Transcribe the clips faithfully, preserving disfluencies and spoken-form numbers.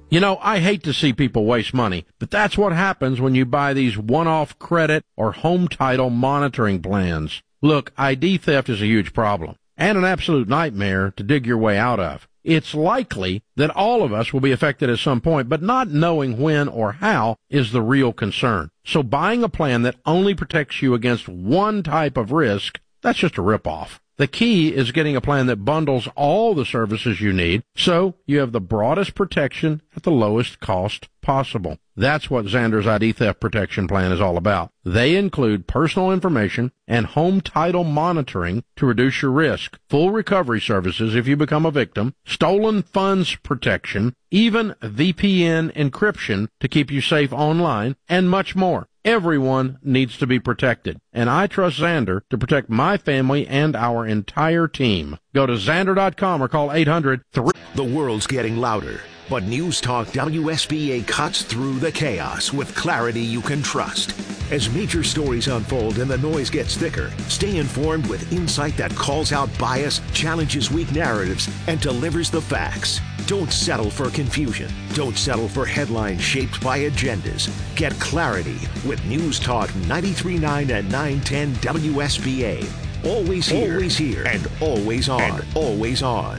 You know, I hate to see people waste money, but that's what happens when you buy these one-off credit or home title monitoring plans. Look, I D theft is a huge problem and an absolute nightmare to dig your way out of. It's likely that all of us will be affected at some point, but not knowing when or how is the real concern. So buying a plan that only protects you against one type of risk, that's just a ripoff. The key is getting a plan that bundles all the services you need, so you have the broadest protection at the lowest cost possible. That's what Xander's I D Theft Protection Plan is all about. They include personal information and home title monitoring to reduce your risk, full recovery services if you become a victim, stolen funds protection, even V P N encryption to keep you safe online, and much more. Everyone needs to be protected, and I trust Xander to protect my family and our entire team. Go to Xander dot com or call eight hundred three. The world's getting louder, but News Talk W S B A cuts through the chaos with clarity you can trust. As major stories unfold and the noise gets thicker, stay informed with insight that calls out bias, challenges weak narratives, and delivers the facts. Don't settle for confusion. Don't settle for headlines shaped by agendas. Get clarity with News Talk ninety-three point nine and nine ten W S B A. Always here, always here, and always on, and always on.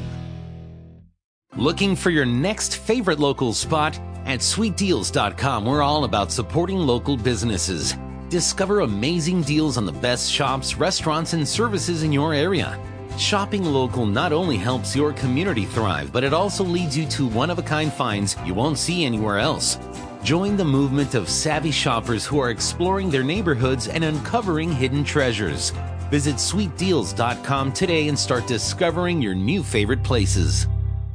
Looking for your next favorite local spot? At sweet deals dot com, we're all about supporting local businesses. Discover amazing deals on the best shops, restaurants, and services in your area. Shopping local not only helps your community thrive, but it also leads you to one-of-a-kind finds you won't see anywhere else. Join the movement of savvy shoppers who are exploring their neighborhoods and uncovering hidden treasures. Visit sweet deals dot com today and start discovering your new favorite places.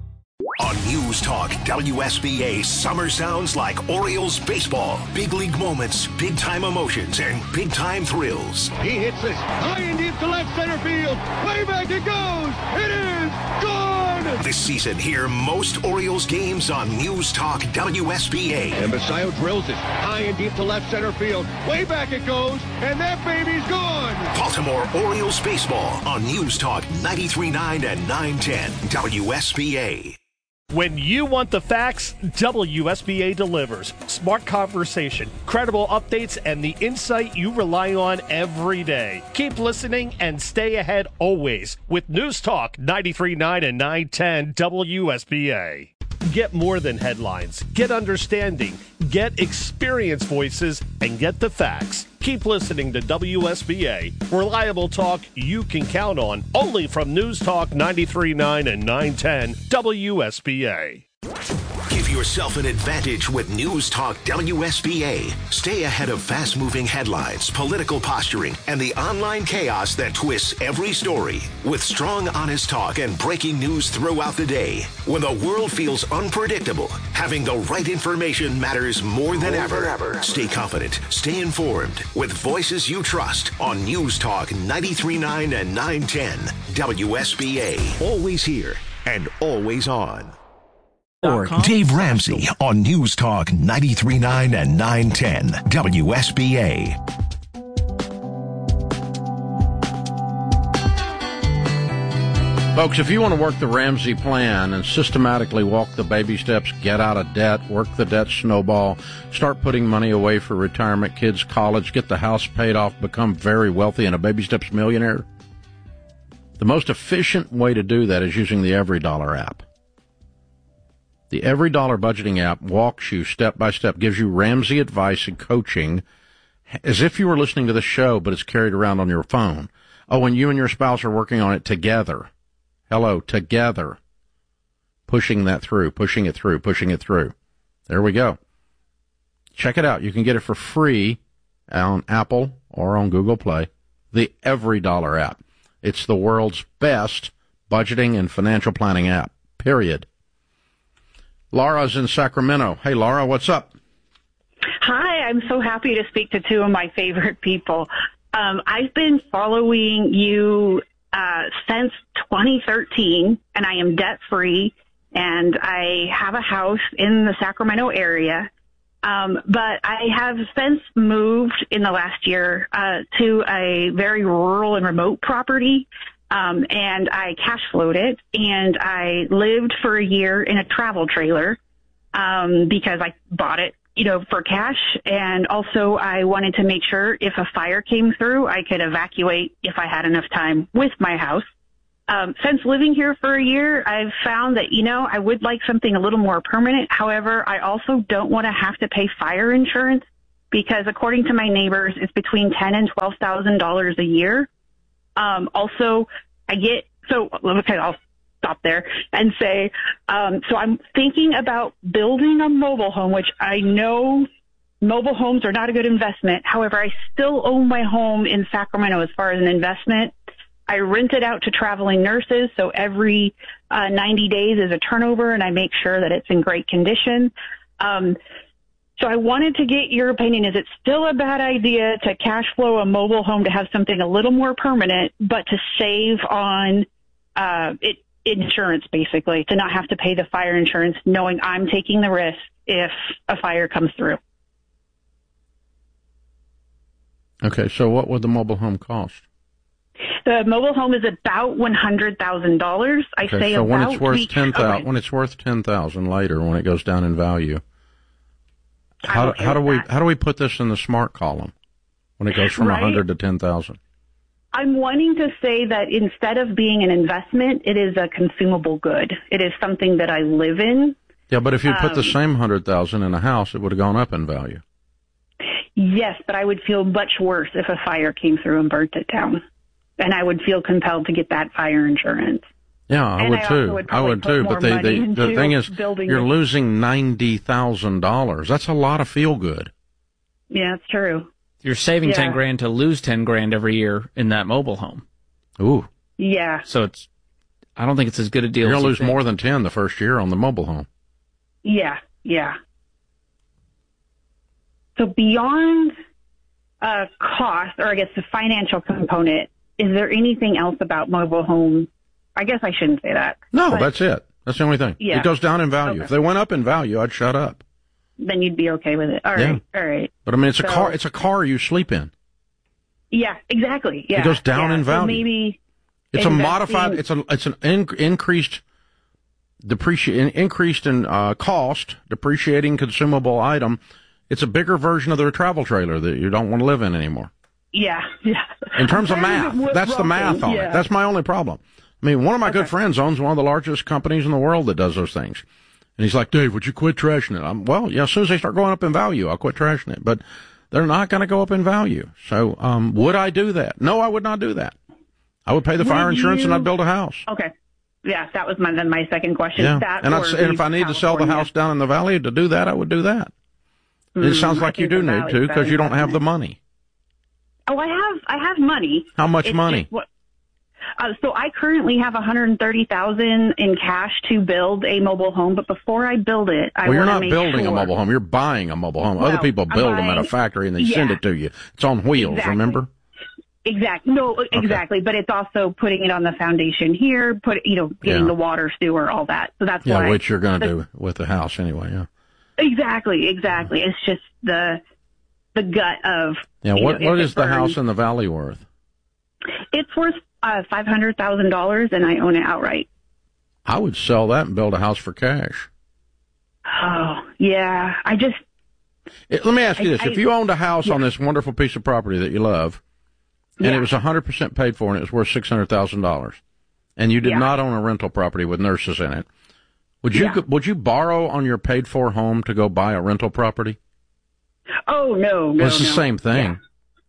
On News Talk W S B A, summer sounds like Orioles baseball. Big league moments, big time emotions, and big time thrills. He hits this high and deep to left center field. Way back it goes. It is gone. This season, hear most Orioles games on News Talk W S B A. And Basayo drills it high and deep to left center field. Way back it goes, and that baby's gone. Baltimore Orioles baseball on News Talk ninety-three point nine and nine ten W S B A. When you want the facts, W S B A delivers. Smart conversation, credible updates, and the insight you rely on every day. Keep listening and stay ahead always with News Talk ninety-three point nine and nine ten W S B A. Get more than headlines. Get understanding. Get experienced voices and get the facts. Keep listening to W S B A. Reliable talk you can count on. Only from News Talk ninety-three point nine and nine ten W S B A. Give yourself an advantage with News Talk W S B A. Stay ahead of fast-moving headlines, political posturing, and the online chaos that twists every story. With strong, honest talk and breaking news throughout the day. When the world feels unpredictable, having the right information matters more than ever. ever. Stay confident, stay informed, with voices you trust on News Talk ninety-three point nine and nine ten W S B A. Always here and always on. Or Dave Ramsey on News Talk ninety-three point nine and nine ten W S B A. Folks, if you want to work the Ramsey plan and systematically walk the baby steps, get out of debt, work the debt snowball, start putting money away for retirement, kids' college, get the house paid off, become very wealthy and a baby steps millionaire, the most efficient way to do that is using the Every Dollar app. The Every Dollar budgeting app walks you step by step, gives you Ramsey advice and coaching as if you were listening to the show, but it's carried around on your phone. Oh, and you and your spouse are working on it together. Hello, together. Pushing that through, pushing it through, pushing it through. There we go. Check it out. You can get it for free on Apple or on Google Play. The Every Dollar app. It's the world's best budgeting and financial planning app, period. Laura's in Sacramento. Hey, Laura, what's up? Hi, I'm so happy to speak to two of my favorite people. Um, I've been following you uh, since twenty thirteen, and I am debt-free, and I have a house in the Sacramento area. Um, but I have since moved in the last year uh, to a very rural and remote property. Um, and I cash flowed it, and I lived for a year in a travel trailer. um, because I bought it, you know, for cash. And also I wanted to make sure if a fire came through, I could evacuate if I had enough time with my house. Um, since living here for a year, I've found that, you know, I would like something a little more permanent. However, I also don't want to have to pay fire insurance because according to my neighbors, it's between ten and twelve thousand dollars a year. Um, also, I get, so, okay, I'll stop there and say, um, so I'm thinking about building a mobile home, which I know mobile homes are not a good investment. However, I still own my home in Sacramento as far as an investment. I rent it out to traveling nurses, so every uh, ninety days is a turnover, and I make sure that it's in great condition. Um, so I wanted to get your opinion. Is it still a bad idea to cash flow a mobile home to have something a little more permanent, but to save on uh, it, insurance, basically, to not have to pay the fire insurance, knowing I'm taking the risk if a fire comes through? Okay, so what would the mobile home cost? The mobile home is about one hundred thousand dollars. I okay, say so about when it's worth ten thousand, okay. when it's worth ten thousand later, when it goes down in value, how, okay how do we that. how do we put this in the smart column when it goes from right. one hundred to ten thousand? I'm wanting to say that instead of being an investment, it is a consumable good. It is something that I live in. Yeah, but if you um, put the same hundred thousand in a house, it would have gone up in value. Yes, but I would feel much worse if a fire came through and burnt it down. And I would feel compelled to get that fire insurance. Yeah, I and would I too. Would I would too. But they, they, the thing is, you're it. losing ninety thousand dollars. That's a lot of feel good. Yeah, it's true. You're saving yeah. ten grand to lose ten grand every year in that mobile home. Ooh. Yeah. So it's, I don't think it's as good a deal. You're going to to lose more than ten the first year on the mobile home. Yeah, yeah. So beyond uh, cost, or I guess the financial component, is there anything else about mobile home? I guess I shouldn't say that. No, but, that's it. That's the only thing. Yeah. It goes down in value. Okay. If they went up in value, I'd shut up. Then you'd be okay with it. All right, yeah. all right. But I mean, it's so, a car. It's a car you sleep in. Yeah, exactly. Yeah, it goes down yeah. in value. So maybe it's a modified. It's a. It's an in, increased depreciate. Increased in uh, cost, depreciating consumable item. It's a bigger version of their travel trailer that you don't want to live in anymore. Yeah, yeah. In terms of math, that's the math on yeah. it. That's my only problem. I mean, one of my okay. good friends owns one of the largest companies in the world that does those things. And he's like, Dave, would you quit trashing it? I'm, well, yeah, as soon as they start going up in value, I'll quit trashing it. But they're not going to go up in value. So, um, would I do that? No, I would not do that. I would pay the would fire insurance you... and I'd build a house. Okay. Yeah, that was my, then my second question. Yeah. That and, I'd, and if I need California. to sell the house down in the valley to do that, I would do that. Mm, it sounds like you do need to because you don't have the money. Oh, I have, I have money. How much it's money? Just, uh, so I currently have one hundred thirty thousand dollars in cash to build a mobile home, but before I build it, I well, you're want not to make building sure. a mobile home. You're buying a mobile home. Well, Other people build buying, them at a factory and they yeah. send it to you. It's on wheels, exactly. remember? Exactly. No, exactly. Okay. But it's also putting it on the foundation here, put you know, getting yeah. the water, sewer, all that. So that's yeah, why. which you're going to do with the house anyway. Yeah. Exactly. Exactly. It's just the the gut of. Yeah. What know, what is the burns. house in the valley worth? It's worth uh, five hundred thousand dollars, and I own it outright. I would sell that and build a house for cash. Oh yeah, I just. It, let me ask you I, this: I, if you owned a house yeah. on this wonderful piece of property that you love, and yeah. it was one hundred percent paid for, and it was worth six hundred thousand dollars, and you did yeah. not own a rental property with nurses in it, would you yeah. would you borrow on your paid for home to go buy a rental property? Oh no, no, well, it's no. the same thing. Yeah.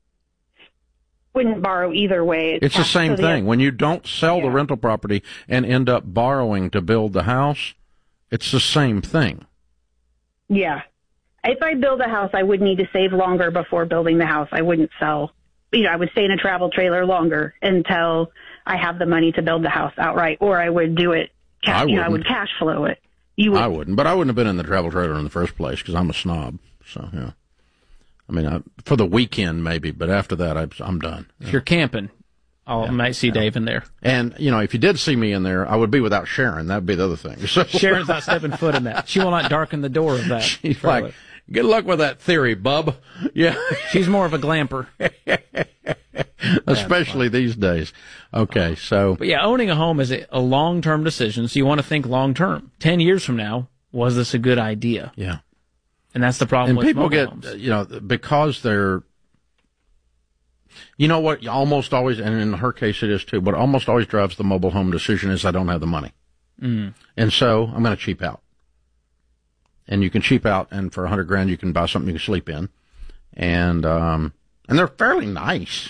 Wouldn't borrow either way. It's, it's the same thing. The, when you don't sell yeah. the rental property and end up borrowing to build the house, it's the same thing. Yeah. If I build a house, I would need to save longer before building the house. I wouldn't sell. You know, I would stay in a travel trailer longer until I have the money to build the house outright, or I would do it. Cash, I you know, I would cash flow it. You would. I wouldn't, but I wouldn't have been in the travel trailer in the first place because I'm a snob. So yeah. I mean, I, for the weekend maybe, but after that, I, I'm done. If yeah. you're camping, I yeah. might see yeah. Dave in there. And, you know, if you did see me in there, I would be without Sharon. That would be the other thing. So, Sharon's not stepping foot in that. She will not darken the door of that. She's trailer. Like, good luck with that theory, bub. Yeah. She's more of a glamper. Especially these days. Okay, so. But yeah, owning a home is a, a long-term decision, so you want to think long-term. Ten years from now, Was this a good idea? Yeah. And that's the problem And with people mobile get, homes. you know, because they're, you know what, almost always, and in her case it is too, but almost always drives the mobile home decision is I don't have the money. Mm. And so I'm going to cheap out. And you can cheap out, and for a hundred grand you can buy something you can sleep in. And, um, and they're fairly nice.